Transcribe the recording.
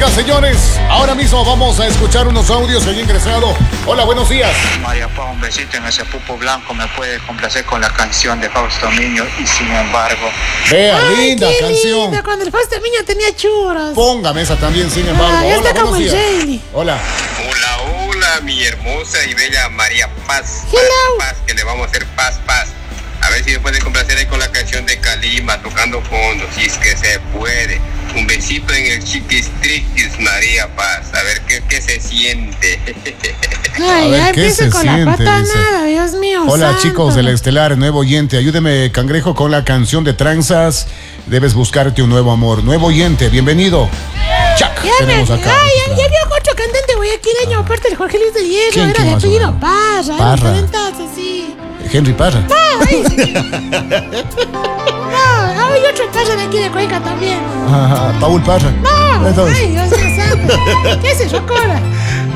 Oiga, señores, ahora mismo vamos a escuchar unos audios que han ingresado. Hola, buenos días. María Paz, un besito en ese pupo blanco. Me puede complacer con la canción de Fausto Miño y sin embargo. Vea, Ay, linda qué canción. linda, cuando el Fausto Miño tenía churros. Póngame esa también, sin embargo. Ya Hola, está como buenos el días. Jamie. Hola. Hola, hola, mi hermosa y bella María Paz. Hello. Paz, que le vamos a hacer paz. A ver si me puede complacer ahí con la canción de Calima, tocando fondo, si es que se puede. Un besito en el chiquistriquis, María Paz. A ver qué se siente. Ay, A ver, ya ¿qué empieza se con siente? la pata Dice. nada, Dios mío. Hola, santo. chicos del Estelar, nuevo oyente. Ayúdeme, Cangrejo, con la canción de Tranzas. Debes buscarte un nuevo amor. Nuevo oyente, bienvenido. Chuck, Ya tenemos acá. ya vio otro cantante guayaquileño, aparte del Jorge Luis de Hierro, ¿Quién, era quién de más o apellido menos? Parra, Parra. era entonces, sí. Henry Parra. Ay, no, hay otro Parra de aquí de Cuenca también. Paul Parra. No, Entonces, ay, Dios mío santo. ¿Qué es eso, Cora?